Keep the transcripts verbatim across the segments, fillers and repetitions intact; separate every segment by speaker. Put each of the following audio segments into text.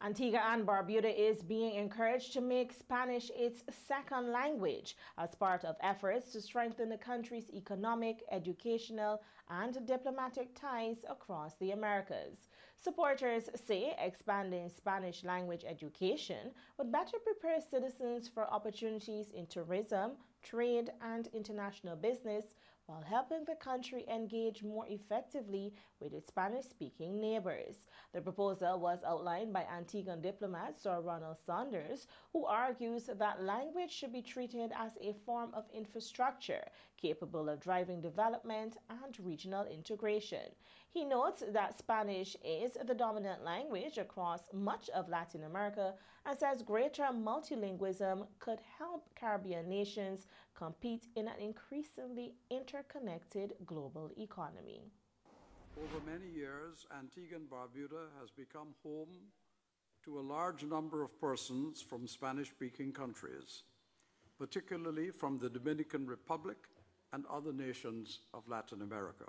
Speaker 1: Antigua and Barbuda is being encouraged to make Spanish its second language as part of efforts to strengthen the country's economic, educational, and diplomatic ties across the Americas. Supporters say expanding Spanish language education would better prepare citizens for opportunities in tourism, trade, and international business, while helping the country engage more effectively with its Spanish-speaking neighbors. The proposal was outlined by Antiguan diplomat Sir Ronald Saunders, who argues that language should be treated as a form of infrastructure capable of driving development and regional integration. He notes that Spanish is the dominant language across much of Latin America and says greater multilingualism could help Caribbean nations compete in an increasingly interconnected global economy.
Speaker 2: Over many years, Antigua and Barbuda has become home to a large number of persons from Spanish-speaking countries, particularly from the Dominican Republic and other nations of Latin America.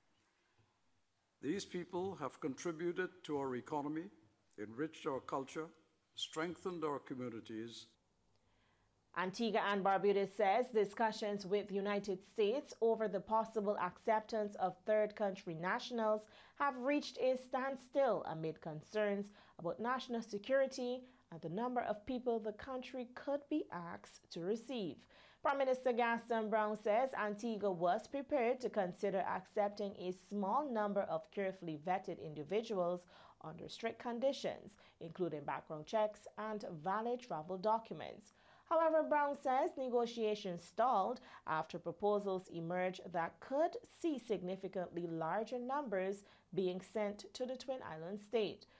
Speaker 2: These people have contributed to our economy, enriched our culture, strengthened our communities.
Speaker 1: Antigua and Barbuda says discussions with the United States over the possible acceptance of third country nationals have reached a standstill amid concerns about national security and the number of people the country could be asked to receive. Prime Minister Gaston Brown says Antigua was prepared to consider accepting a small number of carefully vetted individuals under strict conditions, including background checks and valid travel documents. However, Brown says negotiations stalled after proposals emerged that could see significantly larger numbers being sent to the Twin Island state.